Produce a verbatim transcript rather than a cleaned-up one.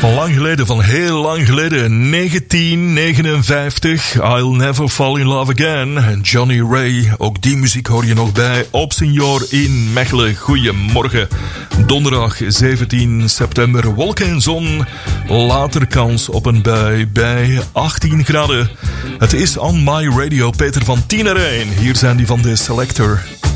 Lang geleden, van heel lang geleden, negentien negenenvijftig, I'll Never Fall in Love Again. Johnny Ray, ook die muziek hoor je nog bij op Senior in Mechelen. Goedemorgen, donderdag zeventien september, wolken en zon, later kans op een bui bij achttien graden. Het is On My Radio, Peter van tien naar één, hier zijn die van de Selector.